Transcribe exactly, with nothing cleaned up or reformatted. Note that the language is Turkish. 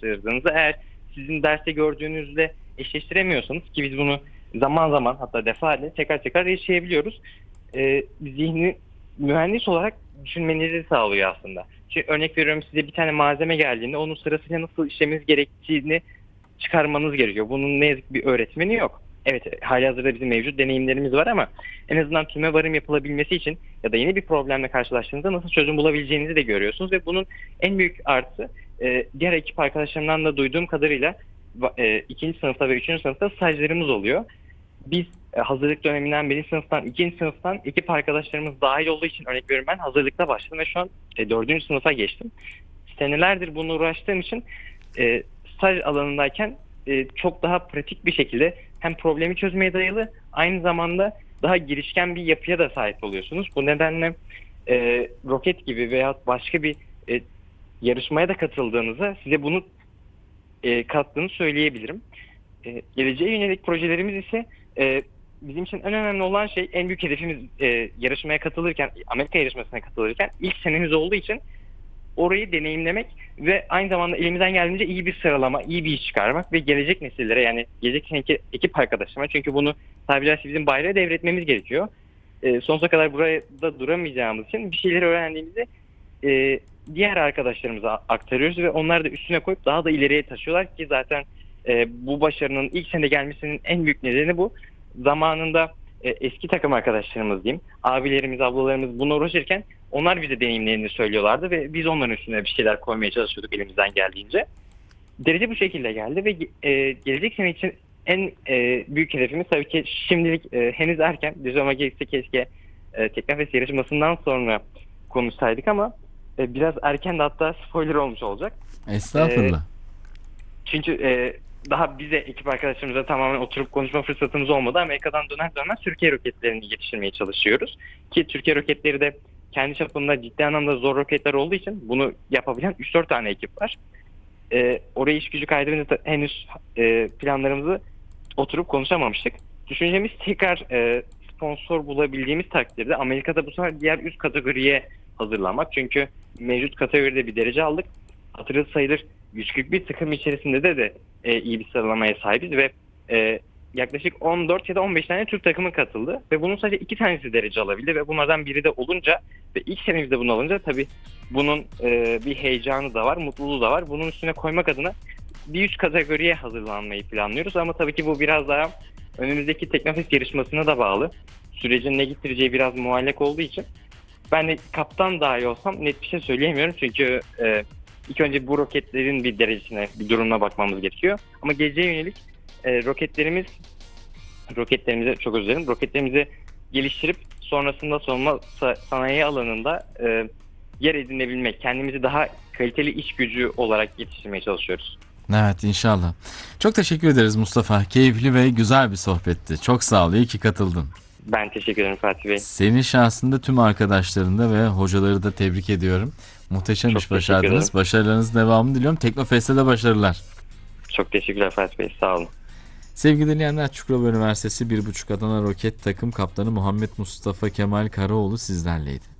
karşılaştırdığınızda eğer sizin derste gördüğünüzle eşleştiremiyorsanız, ki biz bunu zaman zaman hatta defaatle tekrar tekrar yaşayabiliyoruz. E, zihni mühendis olarak düşünmenizi sağlıyor aslında. Şimdi örnek veriyorum, size bir tane malzeme geldiğinde onun sırasıyla nasıl işlemeniz gerektiğini çıkarmanız gerekiyor. Bunun ne yazık ki bir öğretmeni yok. Evet, halihazırda bizim mevcut deneyimlerimiz var ama en azından tüme varım yapılabilmesi için ya da yeni bir problemle karşılaştığınızda nasıl çözüm bulabileceğinizi de görüyorsunuz ve bunun en büyük artısı, e, diğer ekip arkadaşlarımdan da duyduğum kadarıyla e, ikinci sınıfta ve üçüncü sınıfta stajlarımız oluyor. Biz e, hazırlık döneminden birinci sınıftan, ikinci sınıftan ekip arkadaşlarımız dahil olduğu için, örnek veriyorum, ben hazırlıkta başladım ve şu an e, dördüncü sınıfa geçtim. Senelerdir bununla uğraştığım için e, staj alanındayken e, çok daha pratik bir şekilde hem problemi çözmeye dayalı, aynı zamanda daha girişken bir yapıya da sahip oluyorsunuz. Bu nedenle e, roket gibi veya başka bir e, yarışmaya da katıldığınızda size bunu e, kattığını söyleyebilirim. E, geleceğe yönelik projelerimiz ise e, bizim için en önemli olan şey, en büyük hedefimiz e, yarışmaya katılırken, Amerika yarışmasına katılırken ilk senemiz olduğu için orayı deneyimlemek ve aynı zamanda elimizden geldiğince iyi bir sıralama, iyi bir iş çıkarmak ve gelecek nesillere, yani gelecek seneki ekip arkadaşlarıma, çünkü bunu tabiri caizse bizim bayrağı devretmemiz gerekiyor. E, sonsuza kadar burada duramayacağımız için bir şeyleri öğrendiğimizde e, diğer arkadaşlarımıza aktarıyoruz ve onlar da üstüne koyup daha da ileriye taşıyorlar ki zaten e, bu başarının ilk sene gelmesinin en büyük nedeni bu. Zamanında e, eski takım arkadaşlarımız diyeyim, abilerimiz, ablalarımız buna uğraşırken onlar bize deneyimlerini söylüyorlardı ve biz onların üstüne bir şeyler koymaya çalışıyorduk elimizden geldiğince. Derece bu şekilde geldi ve e, gelecek sene için en e, büyük hedefimiz tabii ki şimdilik e, henüz erken. Düz ama gerekse keşke e, Teknofest yarışmasından sonra konuşsaydık ama e, biraz erken de, hatta spoiler olmuş olacak. Estağfurullah. E, çünkü e, daha bize, ekip arkadaşlarımıza tamamen oturup konuşma fırsatımız olmadı. Amerika'dan döner dönmez Türkiye roketlerini yetiştirmeye çalışıyoruz. Ki Türkiye roketleri de kendi çapında ciddi anlamda zor roketler olduğu için bunu yapabilen üç dört tane ekip var. Ee, oraya iş gücü kaydırınca henüz e, planlarımızı oturup konuşamamıştık. Düşüncemiz tekrar e, sponsor bulabildiğimiz takdirde Amerika'da bu sefer diğer üst kategoriye hazırlanmak. Çünkü mevcut kategoride bir derece aldık. Hatırı sayılır yüz kırk bir takım içerisinde de de e, iyi bir sıralamaya sahibiz ve e, yaklaşık on dört ya da on beş tane Türk takımı katıldı ve bunun sadece iki tanesi derece alabildi ve bunlardan biri de olunca ve ilk senemizde bunu alınca tabii bunun e, bir heyecanı da var, mutluluğu da var. Bunun üstüne koymak adına bir üst kategoriye hazırlanmayı planlıyoruz ama tabii ki bu biraz daha önümüzdeki Teknofest yarışmasına da bağlı. Sürecin ne getireceği biraz muallak olduğu için ben de kaptan dahi olsam net bir şey söyleyemiyorum çünkü e, ilk önce bu roketlerin bir derecesine, bir durumuna bakmamız gerekiyor. Ama geleceğe yönelik e, roketlerimiz, roketlerimize çok özür dilerim, roketlerimizi geliştirip sonrasında savunma sanayi alanında e, yer edinebilmek, kendimizi daha kaliteli iş gücü olarak yetiştirmeye çalışıyoruz. Evet, inşallah. Çok teşekkür ederiz Mustafa. Keyifli ve güzel bir sohbetti. Çok sağ ol. İyi ki katıldın. Ben teşekkür ederim Fatih Bey. Senin şahsında tüm arkadaşlarını da ve hocaları da tebrik ediyorum. Muhteşem Çok iş başardınız. ederim. Başarılarınızın devamını diliyorum. Teknofest'te de başarılar. Çok teşekkürler Fatih Bey. Sağ olun. Sevgili dinleyenler, Çukurova Üniversitesi bir buçuk Adana Roket Takım Kaptanı Muhammed Mustafa Kemal Karaoğlu sizlerleydi.